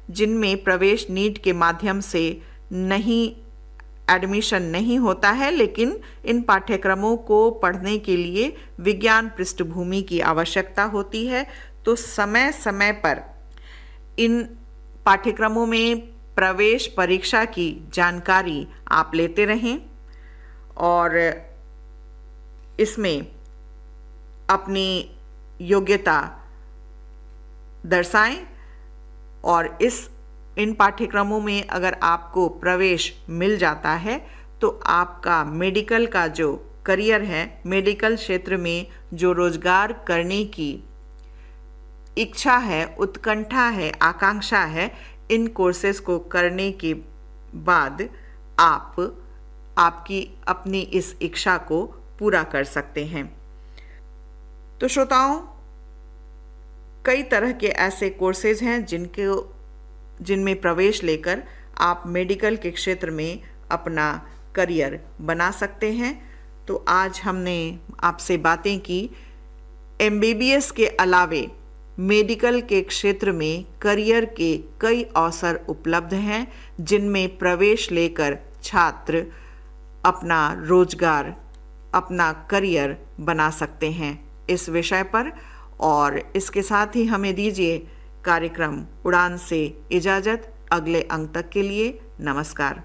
जिनमें प्रवेश नीट के माध्यम से एडमिशन नहीं होता है, लेकिन इन पाठ्यक्रमों को पढ़ने के लिए विज्ञान पृष्ठभूमि की आवश्यकता होती है। तो समय समय पर इन पाठ्यक्रमों में प्रवेश परीक्षा की जानकारी आप लेते रहें और इसमें अपनी योग्यता दर्शाएं। और इन पाठ्यक्रमों में अगर आपको प्रवेश मिल जाता है तो आपका मेडिकल का जो करियर है, मेडिकल क्षेत्र में जो रोजगार करने की इच्छा है, उत्कंठा है, आकांक्षा है, इन कोर्सेज को करने के बाद आपकी अपनी इस इच्छा को पूरा कर सकते हैं। तो श्रोताओं, कई तरह के ऐसे कोर्सेज हैं जिनमें प्रवेश लेकर आप मेडिकल के क्षेत्र में अपना करियर बना सकते हैं। तो आज हमने आपसे बातें की MBBS के अलावे मेडिकल के क्षेत्र में करियर के कई अवसर उपलब्ध हैं, जिनमें प्रवेश लेकर छात्र अपना रोजगार, अपना करियर बना सकते हैं इस विषय पर। और इसके साथ ही हमें दीजिए कार्यक्रम उड़ान से इजाजत। अगले अंक तक के लिए नमस्कार।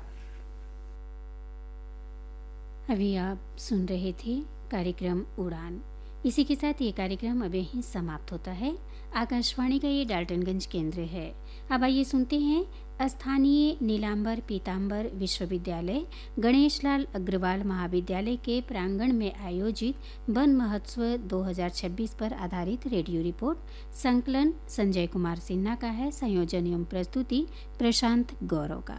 अभी आप सुन रहे थे कार्यक्रम उड़ान। इसी के साथ ये कार्यक्रम अब यहीं समाप्त होता है। आकाशवाणी का ये डाल्टनगंज केंद्र है। अब आइए सुनते हैं स्थानीय नीलांबर पीतांबर विश्वविद्यालय गणेशलाल अग्रवाल महाविद्यालय के प्रांगण में आयोजित वन महोत्सव 2026 पर आधारित रेडियो रिपोर्ट। संकलन संजय कुमार सिन्हा का है। संयोजन एवं प्रस्तुति प्रशांत गौरव का।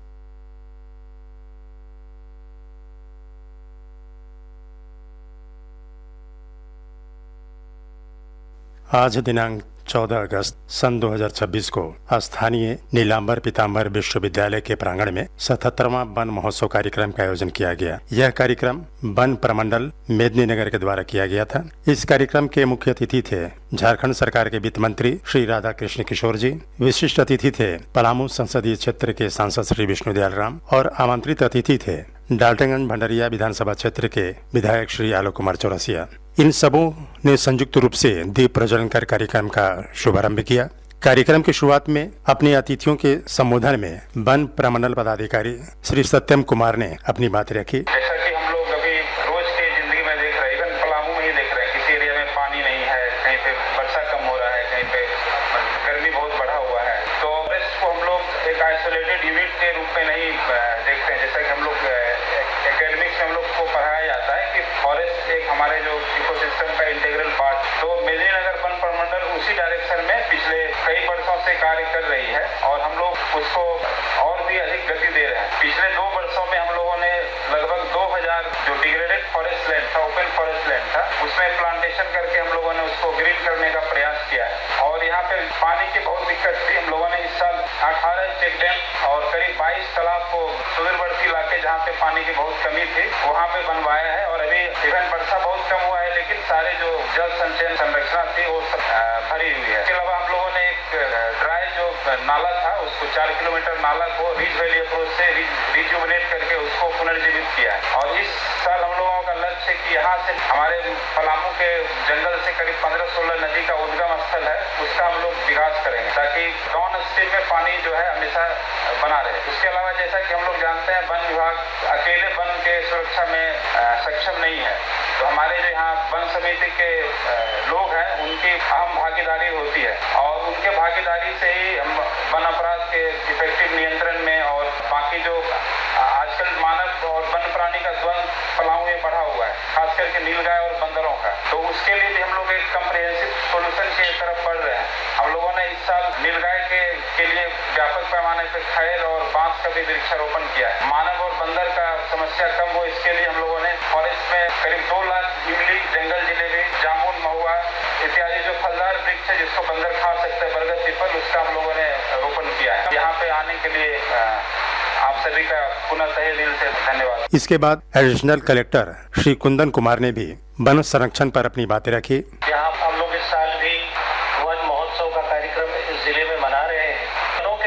आज दिनांक 14 अगस्त सन 2026 को स्थानीय नीलांबर पीतांबर विश्वविद्यालय के प्रांगण में 77वां वन महोत्सव कार्यक्रम का आयोजन किया गया। यह कार्यक्रम वन प्रमंडल मेदिनीनगर के द्वारा किया गया था। इस कार्यक्रम के मुख्य अतिथि थे झारखंड सरकार के वित्त मंत्री श्री राधा कृष्ण किशोर जी। विशिष्ट अतिथि थे पलामू संसदीय क्षेत्र के सांसद श्री विष्णुदयाल राम और आमंत्रित अतिथि थे डाल्टनगंज भंडरिया विधानसभा क्षेत्र के विधायक श्री आलोक कुमार चौरसिया। इन सबों ने संयुक्त रूप से दीप प्रज्वलन कर कार्यक्रम का शुभारंभ किया। कार्यक्रम की शुरुआत में अपने अतिथियों के संबोधन में वन प्रमंडल पदाधिकारी श्री सत्यम कुमार ने अपनी बात रखी। जैसा कि हम लोग अभी रोज की जिंदगी में देख रहे हैं, इवन पलामू में ही देख रहे हैं, किसी एरिया में पानी नहीं है, कहीं पे वर्षा कम हो रहा है, कहीं पे गर्मी बहुत बढ़ा हुआ है। तो इसको हम लोग एक आइसोलेटेड यूनिट के रूप में नहीं देखते हैं। जैसा कि हम लोग एकेडमिक्स में हम लोग को पढ़ाया जाता है कि फॉरेस्ट एक हमारे जो इकोसिस्टम का इंटीग्रल पार्ट। तो मेदिनीनगर वन प्रमंडल उसी डायरेक्शन में पिछले कई वर्षों से कार्य कर रही है और हम लोग उसको और भी अधिक गति दे रहे हैं। पिछले 2 वर्षों में हम लोगों ने लगभग 2000 जो डिग्रेडेड फॉरेस्ट लैंड था, ओपन फॉरेस्ट लैंड था, उसमें प्लांटेशन करके हम लोगों ने उसको ग्रीन करने का प्रयास किया है। और यहाँ पे पानी की बहुत दिक्कत थी। हम लोगों ने इस साल 18 चेक डैम और करीब 22 तालाब को सुदूरवर्ती इलाके जहाँ पे पानी की बहुत कमी थी वहाँ पे बनवाया है। और अभी इवन वर्षा बहुत कम हुआ है, लेकिन सारे जो जल संचयन संरचना थी वो सब भरी हुई है। इसके अलावा हम लोगों ने एक ड्राई जो नाला था उसको 4 किलोमीटर नाला को रिज वैली अप्रोच से रिजुवनेट करके उसको पुनर्जीवित किया है। और इस साल हम लोगों का लक्ष्य है कि यहाँ से हमारे पलामू के जंगल से करीब 15-16 नदी का उद्गम स्थल है, उसका हम लोग विकास करेंगे ताकि डाउन स्ट्रीम में पानी जो है हमेशा बना रहे। उसके अलावा जैसा कि हम लोग जानते हैं वन विभाग अकेले वन के सुरक्षा में सक्षम नहीं है। तो हमारे जो यहाँ वन समिति के लोग हैं उनकी अहम भागीदारी होती है और उनके भागीदारी से ही हम वन अपराध के इफेक्टिव नियंत्रण में और बाकी जो आजकल मानव और वन्य प्राणी का द्वंद पलामू में बढ़ा हुआ है, खास करके नीलगाय और बंदरों का, तो उसके लिए भी हम लोग एक कम्प्रिहेंसिव सोल्यूशन की तरफ बढ़ रहे हैं। हम लोगों ने इस साल नीलगाय के लिए व्यापक पैमाने पर खैर और बांस का भी वृक्षारोपण किया है। मानव और बंदर का समस्या कम हो इसके लिए हम लोगों ने फॉरेस्ट में करीब 2 लाख इमली, जंगल जिलेबी, जामुन, महुआ इत्यादि जो फलदार वृक्ष है जिसको बंदर खा सकते हैं, बरगद, पीपल, उसका हम लोगों ने रोपण किया है। यहाँ पे आने के लिए आप सभी का पुनः तहे दिल से धन्यवाद। इसके बाद एडिशनल कलेक्टर श्री कुंदन कुमार ने भी वन संरक्षण पर अपनी बातें रखी। यहाँ